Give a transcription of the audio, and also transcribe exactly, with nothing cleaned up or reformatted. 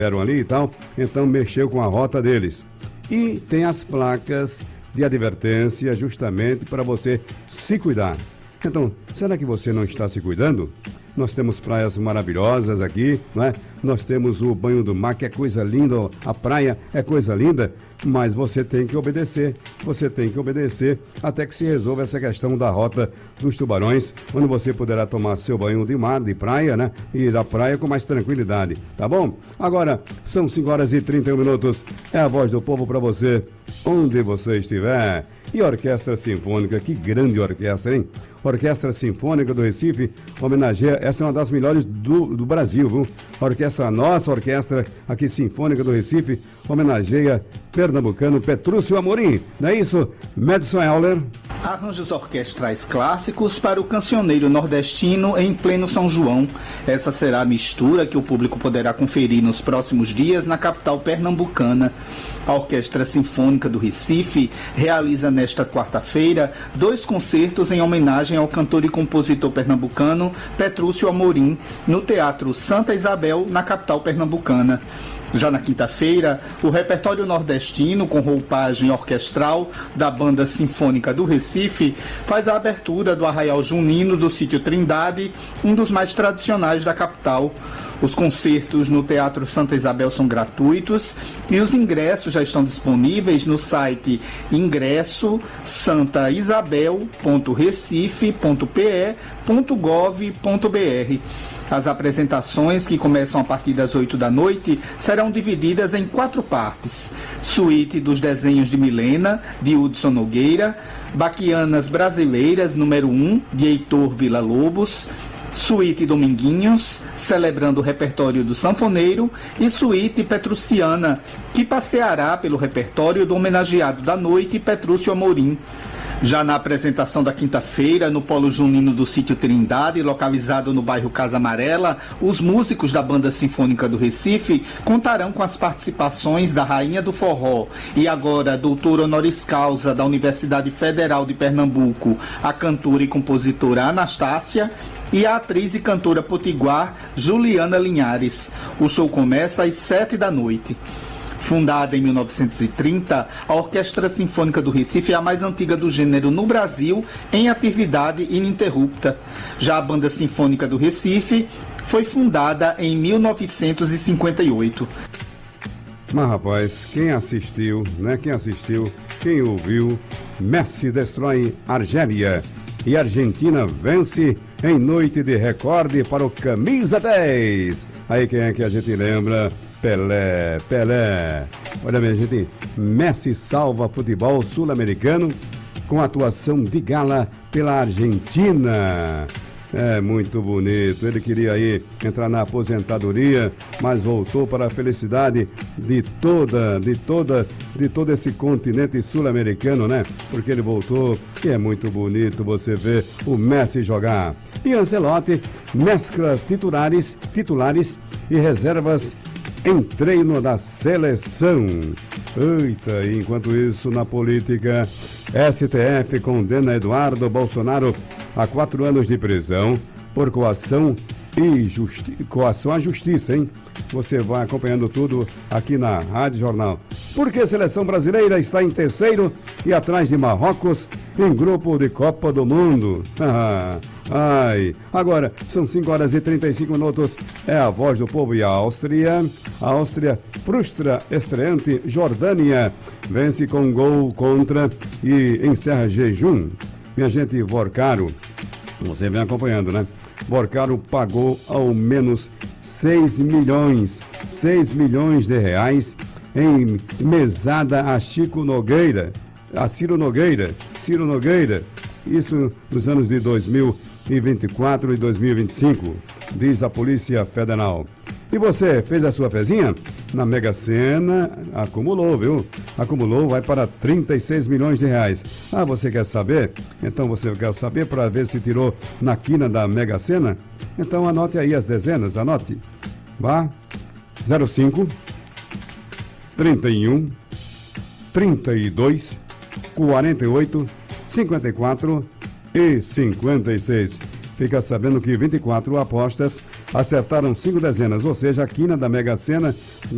ali e tal, então mexeu com a rota deles. E tem as placas de advertência justamente para você se cuidar. Então, será que você não está se cuidando? Nós temos praias maravilhosas aqui, não é? Nós temos o banho do mar, que é coisa linda, a praia é coisa linda, mas você tem que obedecer, você tem que obedecer até que se resolva essa questão da rota dos tubarões, onde você poderá tomar seu banho de mar, de praia, né? E da praia com mais tranquilidade, tá bom? Agora, são cinco horas e trinta e um minutos, é a voz do povo para você, onde você estiver. E a Orquestra Sinfônica, que grande orquestra, hein? Orquestra Sinfônica do Recife homenageia, essa é uma das melhores do, do Brasil, viu? A orquestra, a nossa orquestra aqui Sinfônica do Recife homenageia pernambucano Petrúcio Amorim, não é isso? Madison Euler. Arranjos orquestrais clássicos para o cancioneiro nordestino em pleno São João. Essa será a mistura que o público poderá conferir nos próximos dias na capital pernambucana. A Orquestra Sinfônica do Recife realiza nesta quarta-feira dois concertos em homenagem ao cantor e compositor pernambucano Petrúcio Amorim, no Teatro Santa Isabel, na capital pernambucana. Já na quinta-feira, o repertório nordestino, com roupagem orquestral da Banda Sinfônica do Recife, faz a abertura do Arraial Junino do Sítio Trindade, um dos mais tradicionais da capital. Os concertos no Teatro Santa Isabel são gratuitos e os ingressos já estão disponíveis no site ingresso santa isabel ponto recife ponto p e ponto gov ponto b r. As apresentações, que começam a partir das oito da noite, serão divididas em quatro partes. Suíte dos desenhos de Milena, de Hudson Nogueira, Baquianas Brasileiras, número um, de Heitor Villa-Lobos, Suíte Dominguinhos, celebrando o repertório do sanfoneiro, e Suíte Petruciana, que passeará pelo repertório do homenageado da noite, Petrúcio Amorim. Já na apresentação da quinta-feira, no Polo Junino do Sítio Trindade, localizado no bairro Casa Amarela, os músicos da Banda Sinfônica do Recife contarão com as participações da Rainha do Forró e agora doutora honoris causa da Universidade Federal de Pernambuco, a cantora e compositora Anastácia, e a atriz e cantora potiguar Juliana Linhares. O show começa às sete da noite. Fundada em mil novecentos e trinta, a Orquestra Sinfônica do Recife é a mais antiga do gênero no Brasil, em atividade ininterrupta. Já a Banda Sinfônica do Recife foi fundada em mil novecentos e cinquenta e oito. Mas, rapaz, quem assistiu, né? Quem assistiu, quem ouviu, Messi destrói Argélia e Argentina vence em noite de recorde para o camisa dez. Aí quem é que a gente lembra? Pelé, Pelé. Olha, minha gente, Messi salva futebol sul-americano com atuação de gala pela Argentina. É muito bonito. Ele queria aí entrar na aposentadoria, mas voltou para a felicidade de toda, de toda, de todo esse continente sul-americano, né? Porque ele voltou e é muito bonito você ver o Messi jogar. E Ancelotti mescla titulares, titulares e reservas em treino da seleção. Eita, e enquanto isso, na política, S T F condena Eduardo Bolsonaro a quatro anos de prisão por coação e justi- coação à justiça, hein? Você vai acompanhando tudo aqui na Rádio Jornal. Porque a seleção brasileira está em terceiro e atrás de Marrocos em grupo de Copa do Mundo. Ai, agora são cinco horas e trinta e cinco minutos. É a voz do povo. E a Áustria. A Áustria frustra estreante Jordânia. Vence com gol contra e encerra jejum. Minha gente, Vorcaro, você vem acompanhando, né? Vorcaro pagou ao menos seis milhões, seis milhões de reais em mesada a Chico Nogueira, a Ciro Nogueira, Ciro Nogueira, isso nos anos de dois mil e vinte e quatro e dois mil e vinte e cinco, diz a Polícia Federal. E você fez a sua fezinha? Na Mega Sena, acumulou, viu? Acumulou, vai para trinta e seis milhões de reais. Ah, você quer saber? Então você quer saber para ver se tirou na quina da Mega Sena? Então anote aí as dezenas, anote. Vá, zero cinco, trinta e um, trinta e dois, quarenta e oito, cinquenta e quatro e cinquenta e seis. Fica sabendo que vinte e quatro apostas acertaram cinco dezenas, ou seja, a quina da Mega Sena